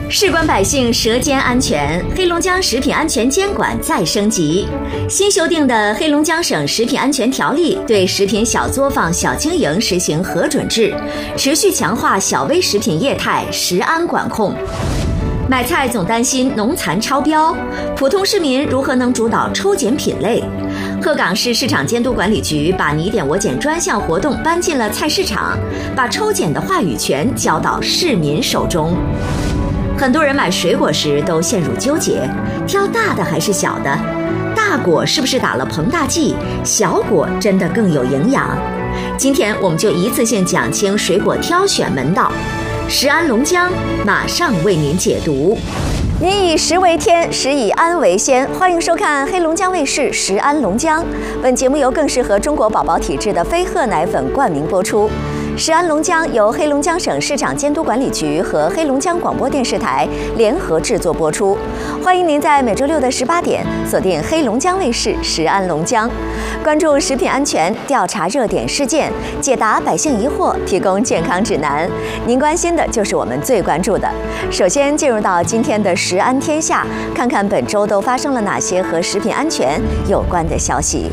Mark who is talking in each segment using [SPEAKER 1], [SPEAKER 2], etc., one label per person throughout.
[SPEAKER 1] 事关百姓舌尖安全，黑龙江食品安全监管再升级。新修订的黑龙江省食品安全条例对食品小作坊、小经营实行核准制，持续强化小微食品业态食安管控。买菜总担心农残超标，普通市民如何能主导抽检品类？鹤岗市市场监督管理局把你点我检专项活动搬进了菜市场，把抽检的话语权交到市民手中。很多人买水果时都陷入纠结，挑大的还是小的？大果是不是打了膨大剂？小果真的更有营养？今天我们就一次性讲清水果挑选门道。食安龙江马上为您解读。民以食为天，食以安为先。欢迎收看黑龙江卫视《食安龙江》，本节目由更适合中国宝宝体质的飞鹤奶粉冠名播出。食安龙江由黑龙江省市场监督管理局和黑龙江广播电视台联合制作播出。欢迎您在每周六的18点锁定黑龙江卫视《食安龙江》，关注食品安全，调查热点事件，解答百姓疑惑，提供健康指南。您关心的就是我们最关注的。首先进入到今天的食安天下，看看本周都发生了哪些和食品安全有关的消息。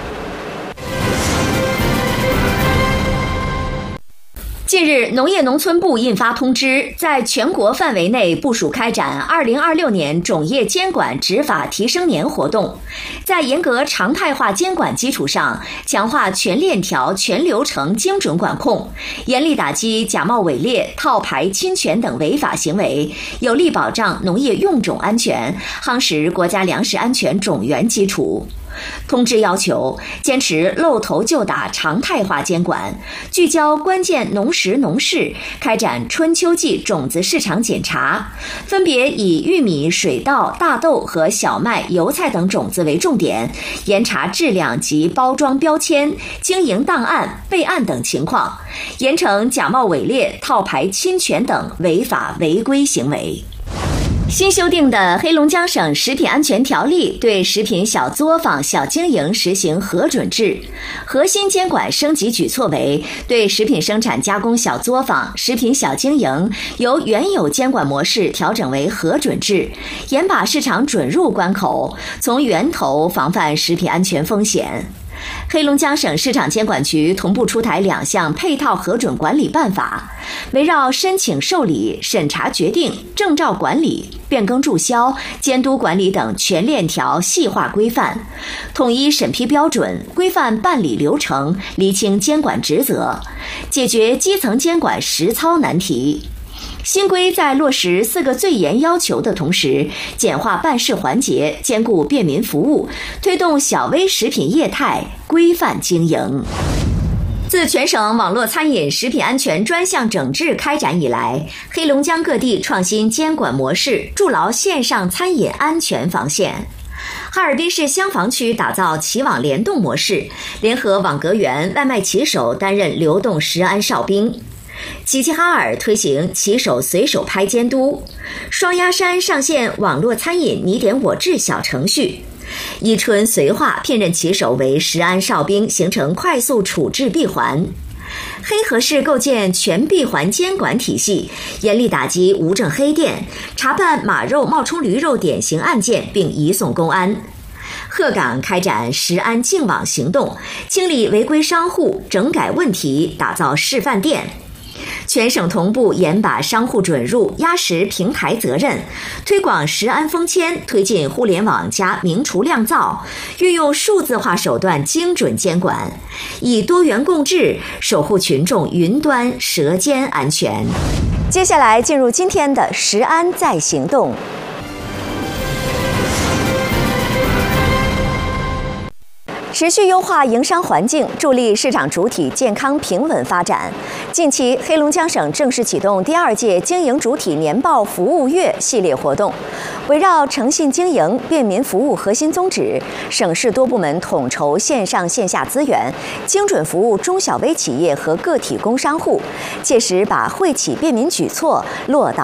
[SPEAKER 1] 近日，农业农村部印发通知，在全国范围内部署开展2026年种业监管执法提升年活动，在严格常态化监管基础上，强化全链条、全流程精准管控，严厉打击假冒伪劣、套牌侵权等违法行为，有力保障农业用种安全，夯实国家粮食安全种源基础。通知要求坚持露头就打常态化监管，聚焦关键农时农事，开展春秋季种子市场检查，分别以玉米、水稻、大豆和小麦、油菜等种子为重点，严查质量及包装标签、经营档案、备案等情况，严惩假冒伪劣、套牌侵权等违法违规行为。新修订的黑龙江省食品安全条例对食品小作坊、小经营实行核准制，核心监管升级举措为对食品生产加工小作坊、食品小经营由原有监管模式调整为核准制，严把市场准入关口，从源头防范食品安全风险。黑龙江省市场监管局同步出台2项配套核准管理办法，围绕申请受理、审查决定、证照管理、变更注销、监督管理等全链条细化规范，统一审批标准，规范办理流程，厘清监管职责，解决基层监管实操难题。新规在落实4个最严要求的同时，简化办事环节，兼顾便民服务，推动小微食品业态规范经营。自全省网络餐饮食品安全专项整治开展以来，黑龙江各地创新监管模式，筑牢线上餐饮安全防线。哈尔滨市香坊区打造齐网联动模式，联合网格员、外卖骑手担任流动食安哨兵。齐齐哈尔推行骑手随手拍监督，双鸭山上线网络餐饮你点我治小程序，伊春绥化聘任骑手为食安哨兵，形成快速处置闭环。黑河市构建全闭环监管体系，严厉打击无证黑店，查办马肉冒充驴肉典型案件并移送公安。鹤岗开展食安净网行动，清理违规商户，整改问题，打造示范店。全省同步严把商户准入，压实平台责任，推广食安封签，推进互联网加明厨亮灶，运用数字化手段精准监管，以多元共治守护群众云端舌尖安全。接下来进入今天的食安再行动。持续优化营商环境，助力市场主体健康平稳发展。近期，黑龙江省正式启动第2届经营主体年报服务月系列活动，围绕诚信经营、便民服务核心宗旨，省市多部门统筹线上线下资源，精准服务中小微企业和个体工商户，切实把惠企便民举措落到